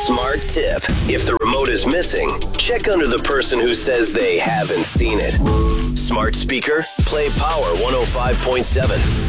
Smart tip. If the remote is missing, check under the person who says they haven't seen it. Smart speaker, play Power 105.7.